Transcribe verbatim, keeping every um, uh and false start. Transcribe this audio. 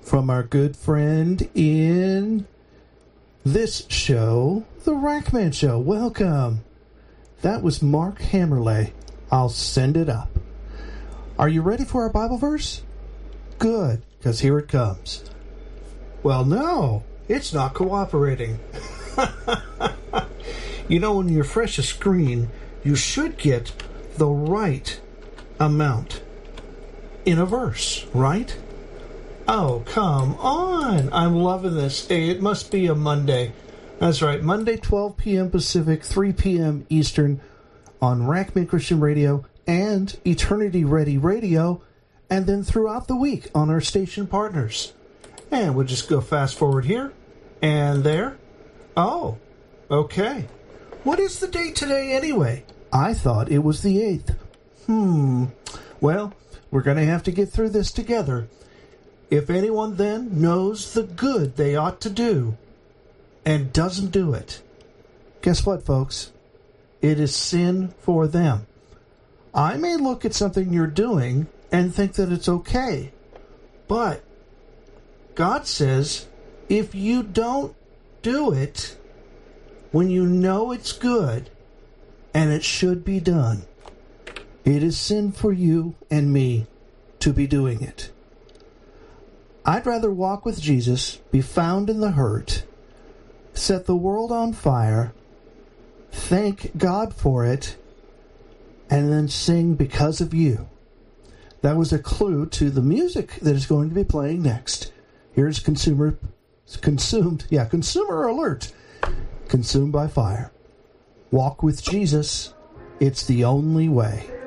from our good friend in this show, The Rackman Show. Welcome. That was Mark Hammerley. I'll send it up. Are you ready for our Bible verse? Good, because here it comes. Well, no, it's not cooperating. You know, when you refresh a screen, you should get the right amount in a verse, right? Oh, come on. I'm loving this. Hey, it must be a Monday. That's right. Monday, twelve p.m. Pacific, three p.m. Eastern on Rackman Christian Radio and Eternity Ready Radio, and then throughout the week on our station partners. And we'll just go fast forward here and there. Oh, okay. What is the date today anyway? I thought it was the eighth. Hmm. Well, we're going to have to get through this together. If anyone then knows the good they ought to do and doesn't do it, guess what, folks? It is sin for them. I may look at something you're doing and think that it's okay, but God says if you don't do it when you know it's good and it should be done, it is sin for you and me to be doing it. I'd rather walk with Jesus, be found in the hurt, set the world on fire, thank God for it, and then sing because of you. That was a clue to the music that is going to be playing next. Here's consumer, consumed, yeah, consumer alert. Consumed by fire. Walk with Jesus. It's the only way.